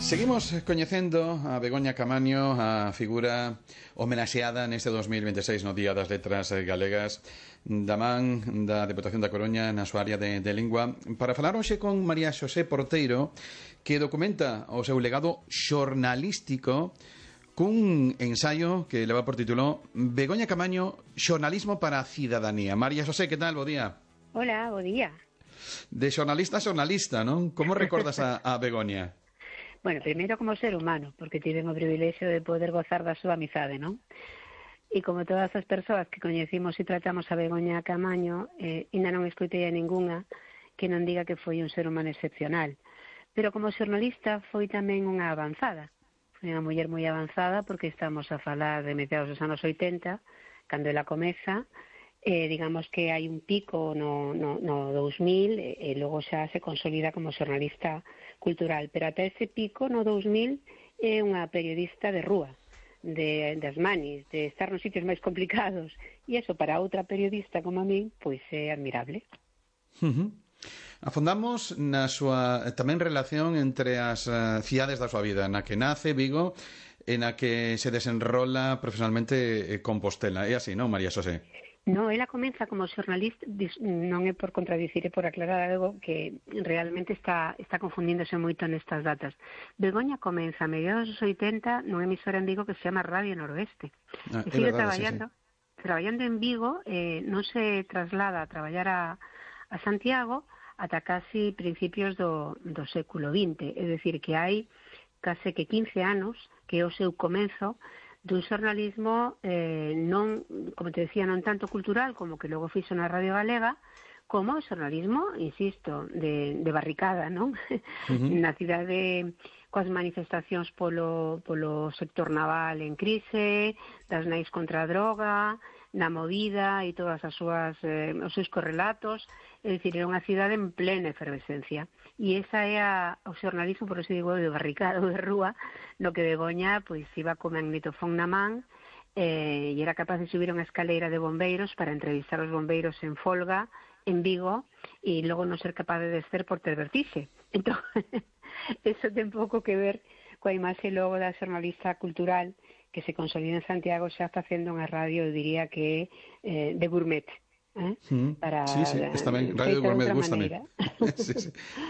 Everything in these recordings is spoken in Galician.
Seguimos coñecendo a Begoña Camaño, a figura homenaxeada neste 2026 no Día das Letras Galegas da man da Deputación da Coruña na súa área de lingua, para falar hoxe con María Xosé Porteiro, que documenta o seu legado xornalístico cun ensaio que leva por título Begoña Camaño, xornalismo para a cidadanía. María Xosé, que tal? Bo día. Hola, bo día. De xornalista a xornalista, non? Como recordas a Begoña? Bueno, primeiro como ser humano, porque tiven o privilexio de poder gozar da súa amizade, non? E como todas as persoas que coñecimos e tratamos a Begoña Camaño, ainda non escoitei a ningunha que non diga que foi un ser humano excepcional. Pero como xornalista foi tamén unha avanzada. Foi unha muller moi avanzada porque estamos a falar de mediados dos anos 80, cando ela comeza, digamos que hai un pico no 2000 e logo xa se consolida como xornalista cultural, pero ata ese pico no 2000 é unha periodista de rúa, das manis, de estar nos sitios máis complicados, e iso para outra periodista como a min, pois é admirable. Afondamos na súa tamén relación entre as cidades da súa vida, na que nace Vigo e na que se desenrola profesionalmente Compostela. É así, non, María Xosé? No, ela comeza como xornalista, non é por contradicir, é por aclarar algo que realmente está confundíndose moito nestas datas. Begoña comeza a mediados dos 80 nunha emisora en Vigo que se chama Radio Noroeste. E sigue traballando en Vigo, non se traslada a traballar a Santiago ata casi principios do século XX, é dicir, que hai case que 15 anos que é o seu comenzo dun xornalismo non, como te decía, non tanto cultural como que logo fixo na Radio Galega, como xornalismo, insisto, de barricada, non? Na cidade, coas manifestacións polo sector naval en crise, das nais contra a droga, na movida e todas as súas os seus correlatos, é dicir, era unha cidade en plena efervescencia. E esa é o xornalismo, por eso digo, de barricada ou de rúa, no que Begoña pois iba co magnetofón na man e era capaz de subir unha escaleira de bombeiros para entrevistar os bombeiros en folga en Vigo e logo non ser capaz de descer por ter vertixe. Entón, eso ten pouco que ver coa imaxe logo da xornalista cultural que se consolida en Santiago xa facendo unha radio, eu diría que de gourmet. Sí, está ben, radio de gourmet, gústame. Sí.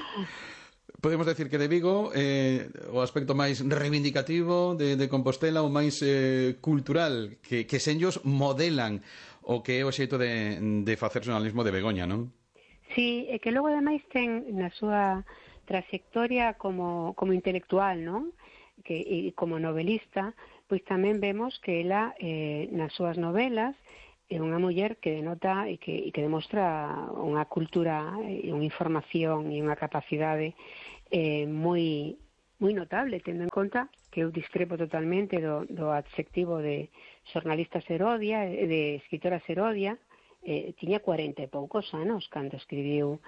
Podemos decir que de Vigo o aspecto máis reivindicativo de Compostela, o máis cultural, que senllos modelan o que é o xeito de facer xornalismo de Begoña, non? Sí, e que logo ademais ten na súa trayectoria como intelectual, non? E como novelista, pois tamén vemos que ela nas súas novelas é unha muller que denota e que demostra unha cultura e unha información e unha capacidade moi notable, tendo en conta que eu discrepo totalmente do adxectivo de xornalista serodia, de escritora serodia. Tiña 40 e poucos anos cando escribiu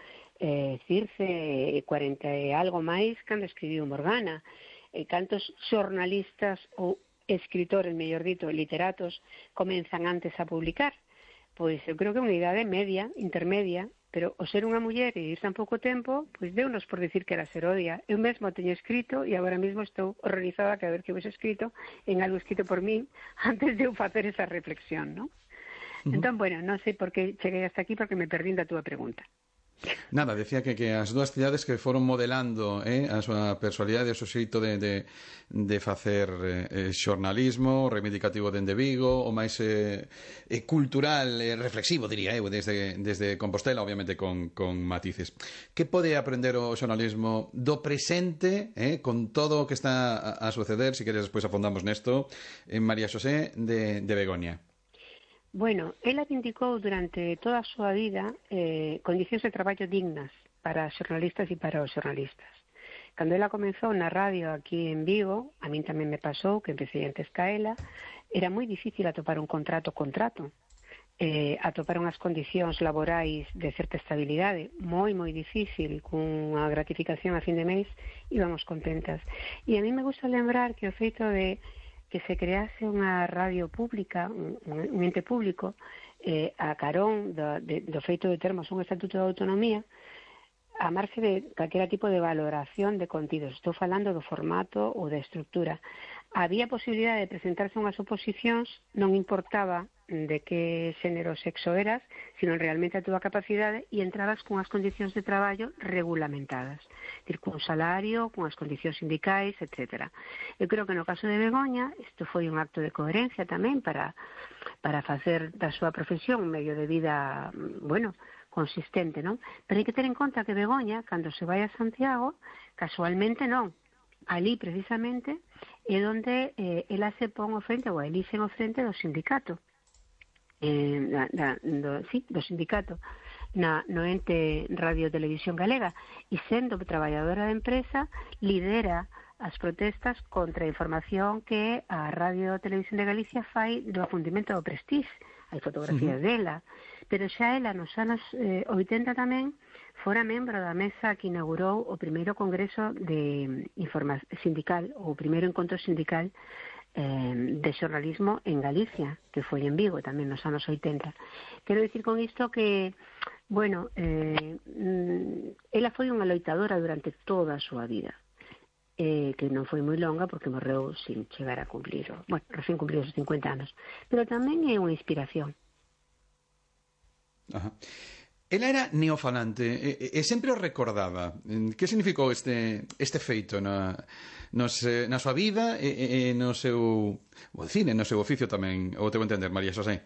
Circe, 40 e algo máis cando escribiu Morgana. Cantos xornalistas ou escritores, mellor dito, literatos, comenzan antes a publicar? Pois eu creo que unha idade media, intermedia, pero o ser unha muller e ir tan pouco tempo, pois deunos por dicir que era serodia. Eu mesmo teño escrito e agora mesmo estou horrorizada que a ver que houvese escrito en algo escrito por mí antes de eu facer esa reflexión, non? Entón, bueno, non sei por que cheguei hasta aquí porque me perdín da túa pregunta. Nada, decía que as dúas cidades que foron modelando a súa personalidade, o seu xeito de facer xornalismo reivindicativo dende Vigo, o máis cultural, reflexivo, diría eu, desde Compostela, obviamente con matices. Que pode aprender o xornalismo do presente, con todo o que está a suceder, se queres despois afondamos nesto, en María Xosé de Begoña? Bueno, ela vindicou durante toda a súa vida condicións de traballo dignas para as xornalistas e para os xornalistas. Cando ela comenzou na radio aquí en Vigo, a min tamén me pasou, que empecé antes ca ela, era moi difícil atopar un contrato, atopar unhas condicións laborais de certa estabilidade, moi difícil, cunha gratificación a fin de mes, íbamos contentas. E a mí me gusta lembrar que o feito de que se crease unha radio pública, un ente público, a carón do feito de termos un estatuto de autonomía, a marxe de calquera tipo de valoración de contidos. Estou falando do formato ou da estrutura. Había posibilidade de presentarse unhas oposicións, non importaba de que xénero ou sexo eras, sino realmente a túa capacidade, e entrabas cunhas condicións de traballo regulamentadas, dir, cun salario, cunhas condicións sindicais, etc. Eu creo que no caso de Begoña isto foi un acto de coherencia tamén para facer da súa profesión un medio de vida, bueno, consistente, non? Pero hai que ter en conta que Begoña, cando se vai a Santiago, casualmente non. Ali, precisamente, é onde ela se pon ao frente, ou elixen ao frente do sindicato. Do sindicato no ente Radio Televisión Galega, e sendo traballadora da empresa lidera as protestas contra a información que a Radio Televisión de Galicia fai do afundimento do Prestige. Hai fotografías dela, pero xa ela nos anos 80 tamén fora membro da mesa que inaugurou o primeiro congreso de sindical, o primeiro encontro sindical de xornalismo en Galicia, que foi en Vigo tamén nos anos 80. Quero dicir con isto que, bueno, ela foi unha loitadora durante toda a súa vida, que non foi moi longa porque morreu sin chegar a cumplir, bueno, recién cumpliu os 50 anos, pero tamén é unha inspiración. Ajá. Ela era neofalante e sempre o recordaba. Que significou este feito na súa vida e no seu cine, no seu oficio tamén, o teu entender, María Xosé?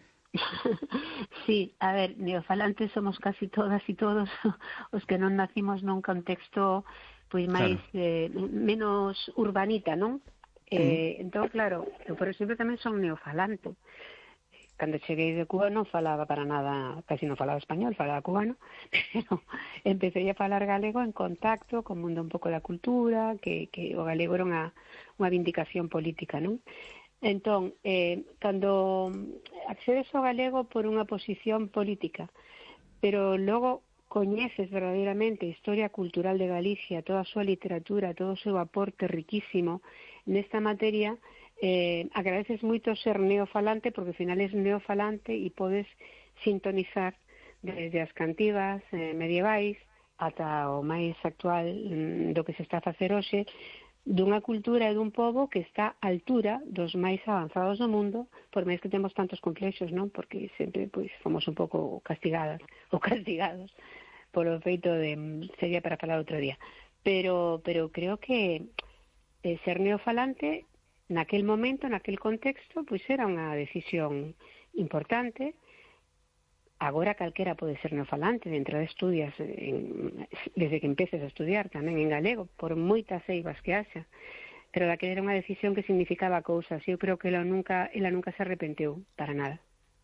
Sí, a ver, neofalantes somos casi todas e todos os que non nacimos nun contexto pois máis menos urbanita, non? Entón, claro, eu por exemplo tamén son neofalante. Cando cheguei de Cuba non falaba para nada, casi non falaba español, falaba cubano, pero empecé a falar galego en contacto co mundo un pouco da cultura, que o galego era unha vindicación política, non? Entón, cando accedes ao galego por unha posición política, pero logo coñeces verdadeiramente a historia cultural de Galicia, toda a súa literatura, todo o seu aporte riquísimo nesta materia, agradeces moito ser neofalante, porque ao final és neofalante e podes sintonizar desde as cantivas medievais ata o máis actual do que se está a facer hoxe, dunha cultura e dun pobo que está á altura dos máis avanzados do mundo, por máis que temos tantos complexos, non? Porque sempre pois fomos un pouco castigadas ou castigados polo feito de, sería para falar outro día, pero creo que ser neofalante naquel momento, naquel contexto, pois era unha decisión importante. Agora calquera pode ser neofalante, de entrada estudias desde que empeces a estudiar tamén en galego, por moitas eivas que haxa, pero daquela era unha decisión que significaba cousas, e eu creo que ela nunca se arrepentiu para nada.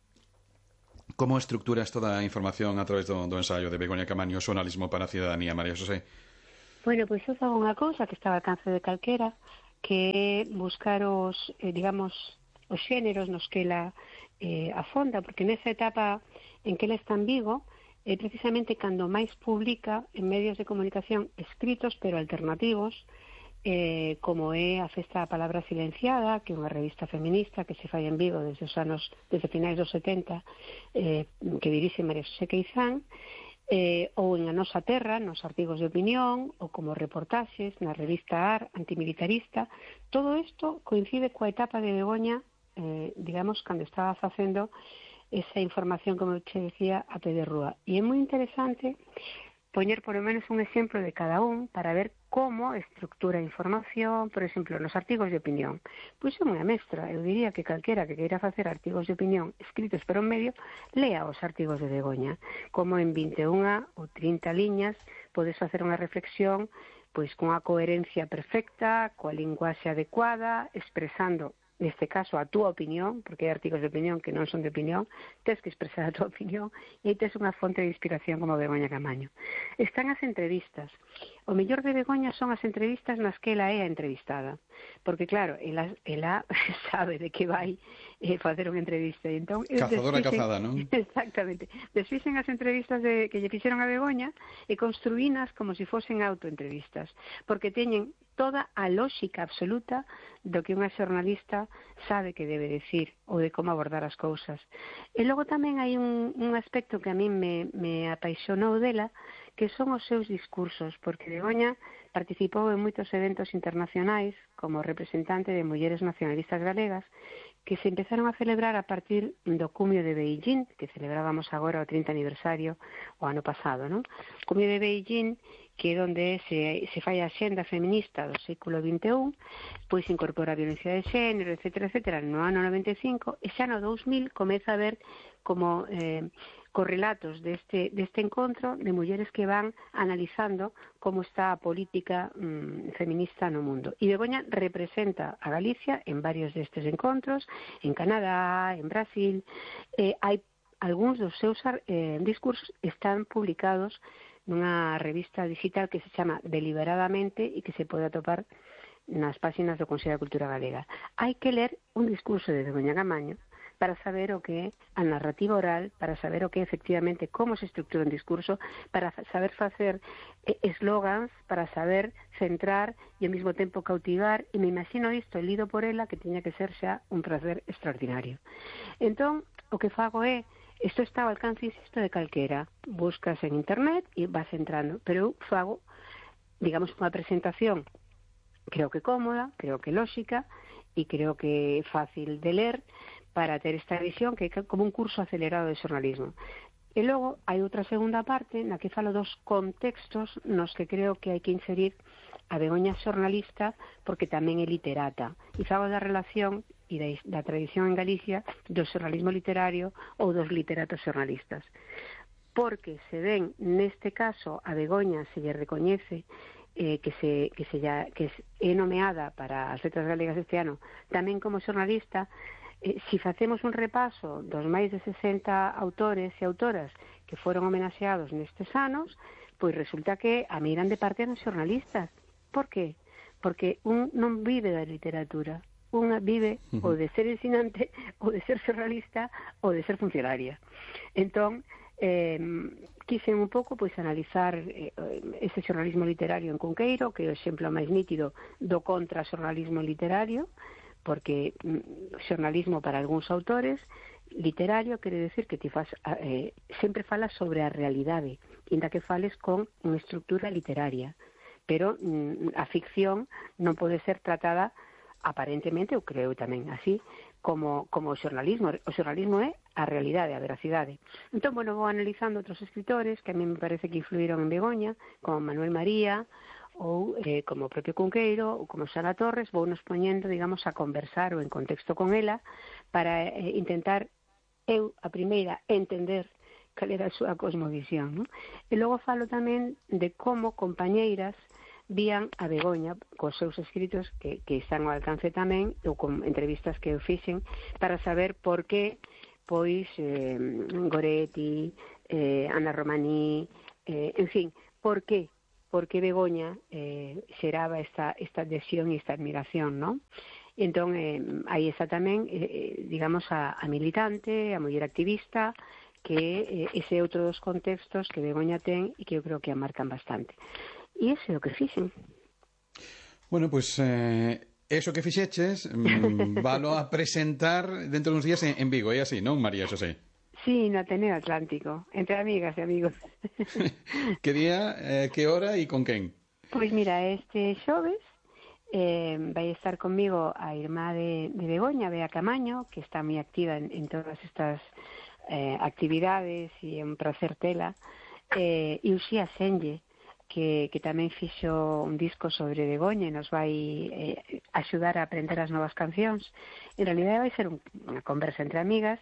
Como estructuras toda a información a través do ensaio de Begoña Camaño, Xornalismo para a Cidadanía, María Xosé? Bueno, pois eu fago unha cousa que está ao alcance de calquera, que é buscar os xéneros nos que ela afonda, porque nesa etapa en que ela está en Vigo é precisamente cando máis publica en medios de comunicación escritos pero alternativos, como é a Festa da Palabra Silenciada, que é unha revista feminista que se fai en Vigo desde finais dos 70, que dirixe María Xosé Queizán, ou en A Nosa Terra, nos artigos de opinión, ou como reportaxes na revista AR, antimilitarista. Todo isto coincide coa etapa de Begoña, digamos, cando estaba facendo esa información, como che decía, a pé de rúa. E é moi interesante poñer por lo menos un exemplo de cada un para ver como estructura a información, por exemplo, nos artigos de opinión. Pois é unha mestra, eu diría que calquera que queira facer artigos de opinión escritos por un medio, lea os artigos de Begoña, como en 21 ou 30 liñas podes facer unha reflexión pois cunha coherencia perfecta, coa linguaxe adecuada, expresando neste caso a túa opinión, porque hai artigos de opinión que non son de opinión, tens que expresar a túa opinión, e aí tens unha fonte de inspiración como Begoña Camaño. Están as entrevistas. O mellor de Begoña son as entrevistas nas que ela é a entrevistada, porque claro, ela sabe de que vai facer unha entrevista. Entón, cazadora cazada, non? Exactamente. Desfixen as entrevistas que lle fixeron a Begoña e construínas como se fosen autoentrevistas, porque teñen toda a lógica absoluta do que unha xornalista sabe que debe decir ou de como abordar as cousas. E logo tamén hai un aspecto que a min me apaixonou dela, que son os seus discursos, porque Begoña participou en moitos eventos internacionais como representante de mulleres nacionalistas galegas que se empezaron a celebrar a partir do cumio de Beijing, que celebrábamos agora o 30 aniversario o ano pasado, non? O cumio de Beijing, que é onde se fai a xenda feminista do século XXI, pois incorpora a violencia de xénero, etcétera, etcétera, no ano 95, e xa no 2000 comeza a ver como correlatos deste encontro de mulleres que van analizando como está a política feminista no mundo. E Begoña representa a Galicia en varios destes encontros, en Canadá, en Brasil. Hai algúns dos seus discursos están publicados nunha revista digital que se chama Deliberadamente e que se pode atopar nas páxinas do Consello de Cultura Galega. Hai que ler un discurso de Begoña Camaño para saber o que é a narrativa oral, para saber o que é efectivamente como se estructura un discurso, para saber facer eslogans, para saber centrar e ao mesmo tempo cautivar, e me imagino isto lido por ela que tiña que ser xa un prazer extraordinario. Entón, o que fago é, isto está ao alcance, insisto, de calquera, buscas en internet e vas entrando, pero eu fago, digamos, unha presentación creo que cómoda, creo que lógica e creo que fácil de ler, para ter esta visión que é como un curso acelerado de xornalismo. E logo hai outra segunda parte na que falo dos contextos nos que creo que hai que inserir a Begoña xornalista porque tamén é literata. E fago da relación e da tradición en Galicia do xornalismo literario ou dos literatos xornalistas. Porque se ven neste caso a Begoña se lle recoñece que é nomeada para as Letras Galegas este ano tamén como xornalista. Si facemos un repaso dos máis de 60 autores e autoras que foron homenaxeados nestes anos, pois resulta que a miran de parte nos xornalistas. Por qué? Porque un non vive da literatura, unha vive ou de ser ensinante, ou de ser xornalista, ou de ser funcionaria. Entón, quise un pouco pois analizar ese xornalismo literario en Cunqueiro, que é o exemplo máis nítido do contra-xornalismo literario, porque xornalismo para algúns autores literario quere decir que ti sempre falas sobre a realidade, inda que fales con unha estructura literaria, pero a ficción non pode ser tratada aparentemente, eu creo tamén así, como o xornalismo. O xornalismo é a realidade, a veracidade. Entón, bueno, vou analizando outros escritores que a mí me parece que influíron en Begoña, como Manuel María, ou como o propio Cunqueiro, ou como Sara Torres, vou nos poñendo, digamos, a conversar ou en contexto con ela para intentar eu, a primeira, entender cal era a súa cosmovisión, non? E logo falo tamén de como compañeiras vían a Begoña cos seus escritos que están ao alcance tamén, ou con entrevistas que eu fixen para saber por que pois Goretti, Ana Romaní, en fin, por que Begoña xeraba esta adhesión e esta admiración, non? E entón, aí está tamén, digamos, a militante, a muller activista, que ese é outro dos contextos que Begoña ten e que eu creo que a marcan bastante. E ese é o que fixen. Bueno, pois eso que fixeches valo a presentar dentro duns días en Vigo, é así, non, María Xosé? Sí, no Ateneo Atlántico, entre amigas e amigos. Que día, que hora e con quen? Pois mira, este xoves vai estar comigo a irmá de Begoña, Bea Camaño, que está moi activa en todas estas actividades e é un placer tela, e Uxía Senlle, que tamén fixo un disco sobre Begoña e nos vai axudar a aprender as novas cancións. En realidade vai ser unha conversa entre amigas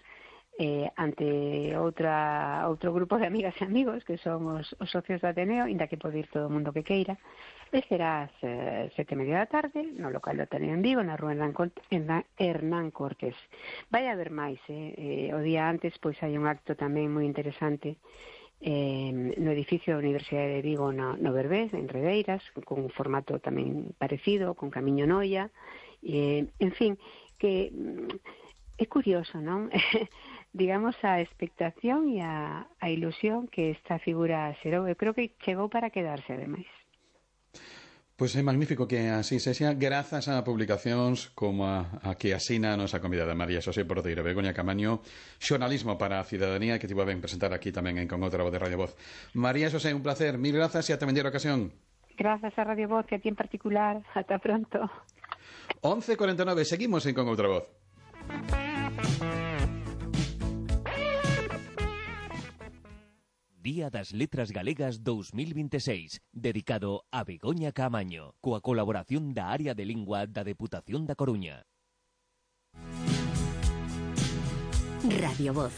ante outro grupo de amigas e amigos que son os socios do Ateneo, inda que pode ir todo o mundo que queira. E será ás 7:30 da tarde no local do Ateneo en Vigo, na rúa Hernán Cortés. Vai haber máis, o día antes pois hai un acto tamén moi interesante no edificio da Universidade de Vigo no Berbés, en Redeiras, con un formato tamén parecido, con Camiño Noia, en fin, que é curioso, non? Digamos, a expectación e a ilusión que esta figura xerou. Eu creo que chegou para quedarse, ademais. Pois é magnífico que así sexa, grazas a publicacións como a que asina a nosa convidada María Xosé Porteiro, Begoña Camaño, xornalismo para a cidadanía, que te iba ben presentar aquí tamén en Con outra voz de Radio Voz. María Xosé, un placer, mil grazas e ata vendera ocasión. Grazas a Radio Voz e a ti en particular. Ata pronto. 11:49, seguimos en Con outra voz. Día das Letras Galegas 2026, dedicado a Begoña Caamaño, coa colaboración da Área de Lingua da Deputación da Coruña. Radio Voz.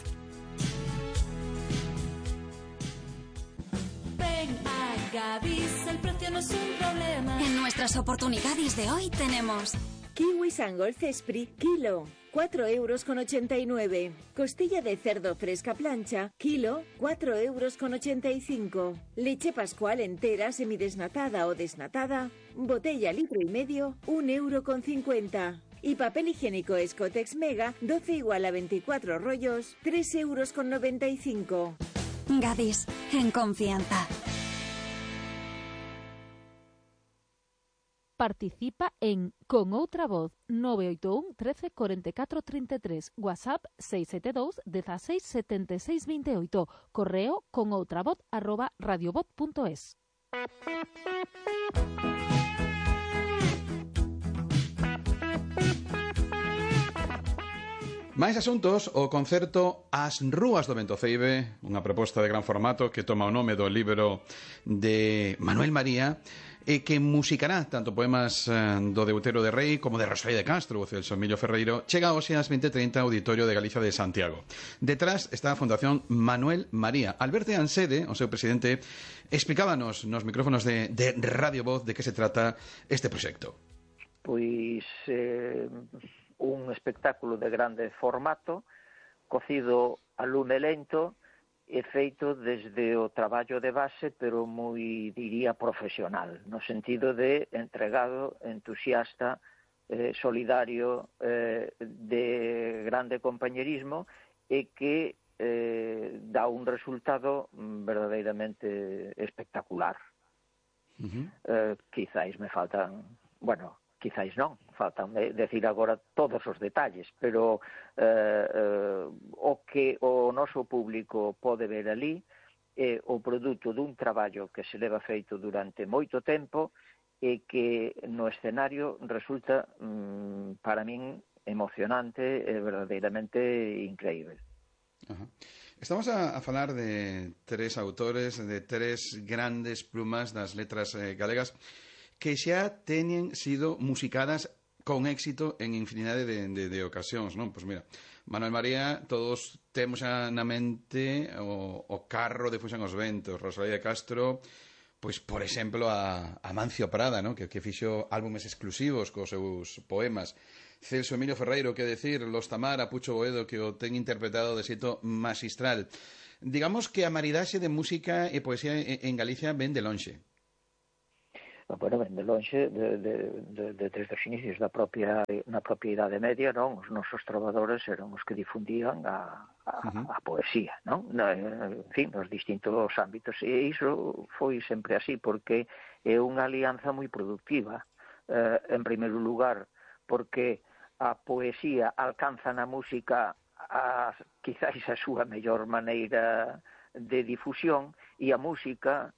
Ven a Gadis, el precio no es un problema. En nuestras oportunidades de hoy tenemos Kiwi Sangol Cespri, kilo, 4,89 €. Costilla de cerdo fresca plancha, kilo, 4,85 €. Leche Pascual entera, semidesnatada o desnatada, botella litro y medio, 1,50 €. Y papel higiénico Escotex Mega, 12 igual a 24 rollos, 3,95 €. Gadis, en confianza. Participa en Con outra voz 981 13 44 33, WhatsApp 672 16 76 28, correo conoutravoz@radiovoz.es. Máis asuntos, o concerto As Rúas do Ventoceibe, unha proposta de gran formato que toma o nome do libro de Manuel María e que musicará tanto poemas do Deutero de Rei como de Rosalía de Castro ou Celso Emilio Ferreiro, chega hoxe ás 20:30 ao Auditorio de Galicia de Santiago. Detrás está a Fundación Manuel María. Alberto Ansede, o seu presidente, explicábanos nos micrófonos de Radio Voz de que se trata este proxecto. Pois un espectáculo de grande formato, cocido a lume lento e feito desde o traballo de base, pero moi, diría, profesional, no sentido de entregado, entusiasta, solidario, de grande compañerismo e que dá un resultado verdadeiramente espectacular. Quizáis me faltan, bueno, quizáis non, faltan decir agora todos os detalles, pero o que o noso público pode ver ali é o produto dun traballo que se leva feito durante moito tempo e que no escenario resulta, para min, emocionante e verdadeiramente increíble. Estamos a falar de tres autores, de tres grandes plumas das letras galegas que xa teñen sido musicadas con éxito en infinidade de ocasións, non? Pois mira, Manuel María, todos temos na mente o carro de Fuxan os ventos, Rosalía de Castro, pois, por exemplo, a Mancio Prada, non? Que fixo álbumes exclusivos cos seus poemas. Celso Emilio Ferreiro, que decir, Los Tamara, Pucho Boedo, que o ten interpretado de xeito magistral. Digamos que a maridaxe de música e poesía en Galicia ven de lonxe. Bueno, ben de lonxe, desde os inicios na propia Idade Media, non? Os nosos trovadores eran os que difundían a poesía, non? En fin, nos distintos ámbitos. E iso foi sempre así, porque é unha alianza moi productiva. En primeiro lugar, porque a poesía alcanza na música quizáis a súa mellor maneira de difusión, e a música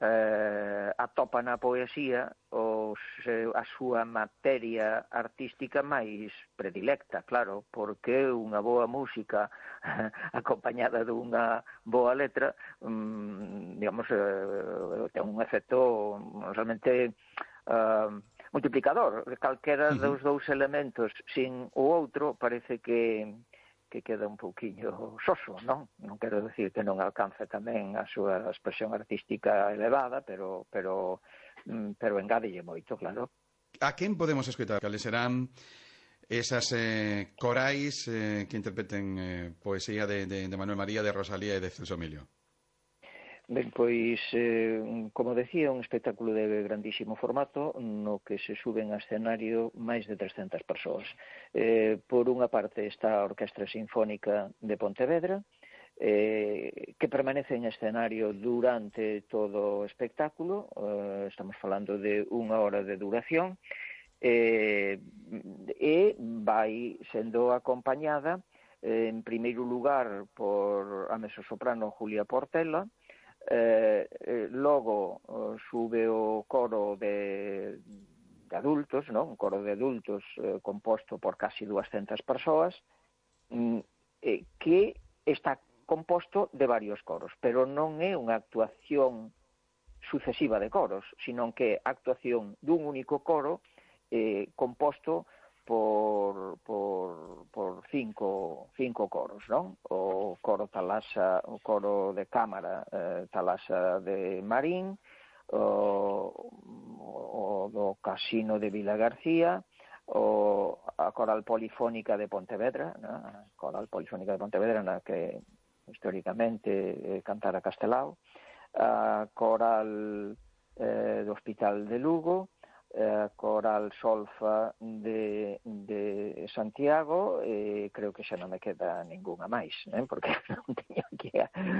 atopa na poesía a súa materia artística máis predilecta, claro, porque unha boa música acompañada dunha boa letra, digamos, ten un efecto realmente multiplicador. Calquera dos dous elementos sin o outro parece que queda un pouquiño soso, non? Non quero decir que non alcance tamén a súa expresión artística elevada, pero engádelle moito, claro. A quen podemos escoitar? Cales serán esas corais que interpreten poesía de Manuel María, de Rosalía e de Celso Emilio? Ben, pois, como decía, un espectáculo de grandísimo formato no que se suben a escenario máis de 300 persoas. Por unha parte está a Orquestra Sinfónica de Pontevedra, que permanece en escenario durante todo o espectáculo, estamos falando de 1 hora de duración, e vai sendo acompañada en primeiro lugar por a mezzosoprano Julia Portela, logo sube o coro de adultos, non? Un coro de adultos composto por casi 200 persoas, que está composto de varios coros, pero non é unha actuación sucesiva de coros, sino que é actuación dun único coro composto por cinco coros, non? O coro Talasa, o coro de cámara Talasa de Marín, o do Casino de Vila García, a Coral Polifónica de Pontevedra, a Coral Polifónica de Pontevedra, na que históricamente cantara Castelao, a Coral do Hospital de Lugo, Coral Solfa de Santiago, creo que xa non me queda ningunha máis, porque non teño aquí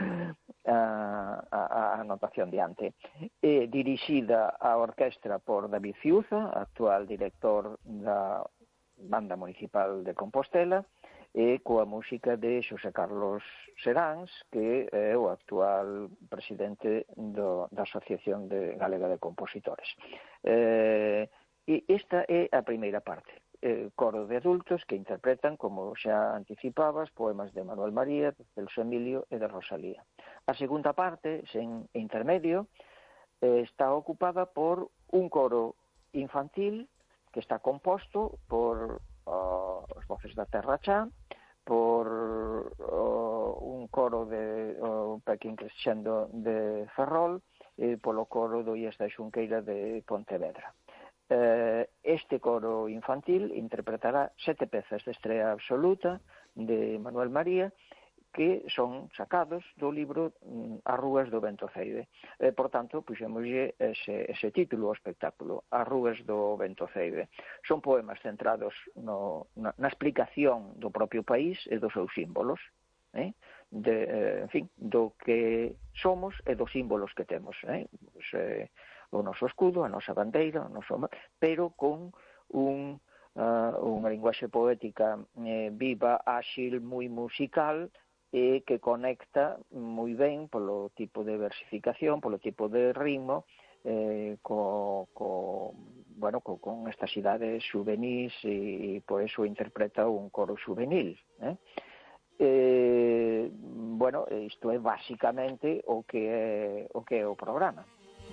a anotación diante. Dirixida a orquestra por David Ciuza, actual director da Banda Municipal de Compostela, e coa música de Xosé Carlos Seráns, que é o actual presidente da Asociación Galega de Compositores. E esta é a primeira parte, coro de adultos que interpretan, como xa anticipabas, poemas de Manuel María, de Celso Emilio e de Rosalía. A segunda parte, sen intermedio, está ocupada por un coro infantil que está composto por as voces da Terra Chá, por un coro de Pequín Crescendo de Ferrol e polo coro do IES da Xunqueira de Pontevedra. Este coro infantil interpretará 7 pezas de estrea absoluta de Manuel María, que son sacados do libro As Rúas do Ventoceide. Por tanto, puxémoslle ese título ao espectáculo, As Rúas do Ventoceide. Son poemas centrados na explicación do propio país e dos seus símbolos, en fin, do que somos e dos símbolos que temos, o noso escudo, a nosa bandeira, pero con unha linguaxe poética viva, áxil, moi musical, e que conecta moi ben polo tipo de versificación, polo tipo de ritmo, con estas idades juvenís, e por eso interpreta un coro juvenil. Isto é basicamente o que é o programa.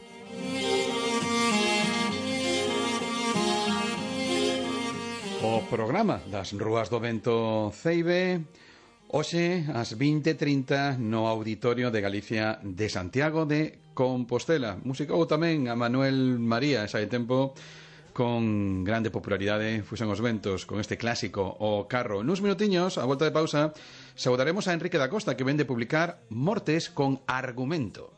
O programa das Rúas do Ventoceide, hoxe, ás 20:30, no Auditorio de Galicia de Santiago de Compostela. Musicou tamén a Manuel María, esa de tempo, con grande popularidade, fuxen os ventos con este clásico, O Carro. Nuns minutiños, a volta de pausa, saudaremos a Enrique da Costa, que vende publicar Mortes con Argumento.